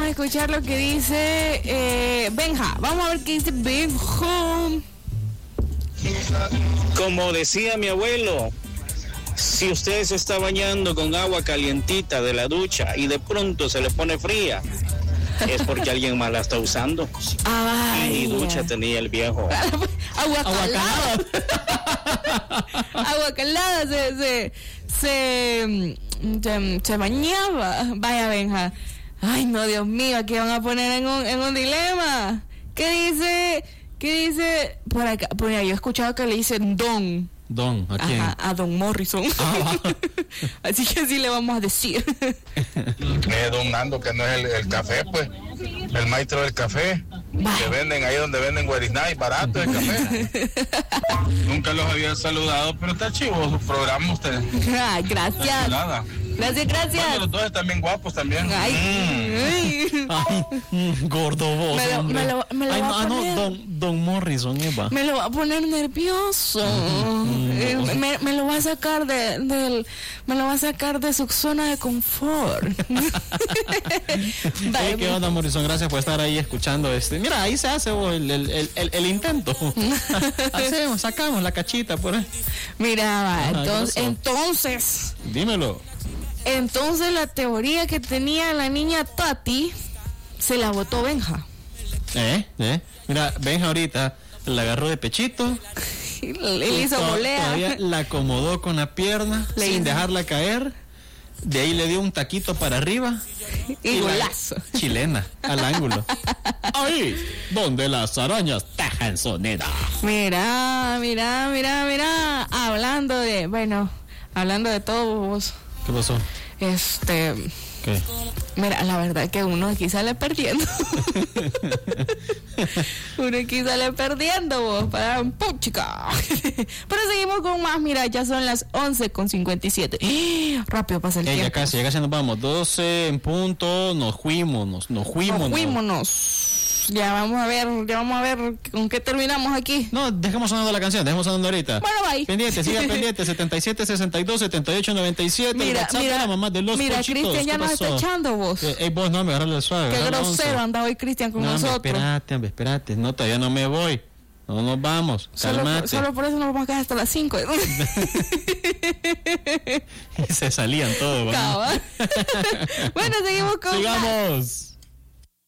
a escuchar lo que dice Benja. Vamos a ver qué dice Benja. Como decía mi abuelo, si usted se está bañando con agua calientita de la ducha y de pronto se le pone fría, es porque alguien más la está usando. Ay, y ducha tenía el viejo. Agua calada. Agua calada se bañaba. Vaya, Benja. Ay, no, Dios mío, aquí van a poner en un dilema. ¿Qué dice por acá? Por ahí yo he escuchado que le dicen Don. Don, ¿a quién? Ajá, a Don Morrison. Así que así le vamos a decir. Don Nando, que no es el café, pues. El maestro del café. Que venden ahí donde venden Guarisnay, barato el café. Nunca los había saludado, pero está chivo su programa usted. Ah, gracias. Gracias. Bueno, los dos están bien guapos también. Ay. Gordo vos. Me lo va a poner. Don Morrison, Eva. Me lo va a poner nervioso. Me lo va a sacar me lo va a sacar de su zona de confort. ¿Qué onda, Morrison? Gracias por estar ahí escuchando Mira, ahí se hace el intento. Sacamos la cachita por ahí. Mira, entonces. Dímelo. Entonces la teoría que tenía la niña Tati se la botó Benja. Mira, Benja ahorita la agarró de pechito. Le hizo volea. Todavía la acomodó con la pierna sin dejarla caer. De ahí le dio un taquito para arriba. Y golazo. Chilena, al ángulo. Ahí, donde las arañas tajan sonera. Mira. Hablando de todo, vos. ¿Qué pasó? ¿Qué? Mira, la verdad que uno aquí sale perdiendo. Vos, para un puchica. Pero seguimos con más, mira, ya son las 11:57. Rápido pasa el tiempo. Ya casi nos vamos. 12 en punto, nos fuimos. Ya vamos a ver con qué terminamos aquí. No, dejemos sonando la canción, dejemos sonando ahorita. Bueno, bye. Siga pendiente, 77 62 78 97. Mira, la mamá de los pochitos. Cristian ya nos está echando, vos. Vos no me agarras el suave. Qué grosero anda hoy Cristian con nosotros. Espérate, no, todavía no me voy. No nos vamos, cálmate. Solo por eso nos vamos a quedar hasta las 5. Y se salían todos. Bueno, seguimos con... Sigamos.